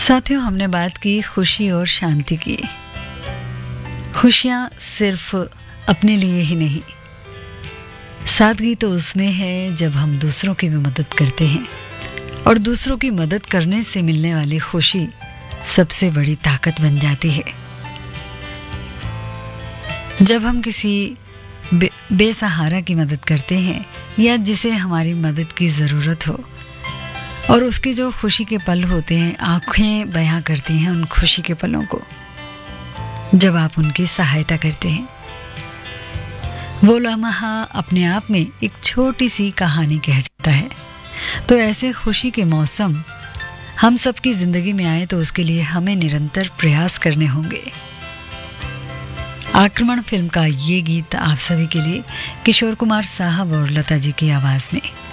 साथियों, हमने बात की खुशी और शांति की। खुशियाँ सिर्फ अपने लिए ही नहीं, सादगी तो उसमें है जब हम दूसरों की भी मदद करते हैं, और दूसरों की मदद करने से मिलने वाली खुशी सबसे बड़ी ताकत बन जाती है। जब हम किसी बेसहारा की मदद करते हैं या जिसे हमारी मदद की ज़रूरत हो, और उसके जो खुशी के पल होते हैं, आंखें बयां करती हैं उन खुशी के पलों को जब आप उनकी सहायता करते हैं। वो लम्हा अपने आप में एक छोटी सी कहानी कह जाता है। तो ऐसे खुशी के मौसम हम सबकी ज़िंदगी में आए तो उसके लिए हमें निरंतर प्रयास करने होंगे। आक्रमण फिल्म का ये गीत आप सभी के लिए किशोर कुमार साहब और लता जी की आवाज़ में।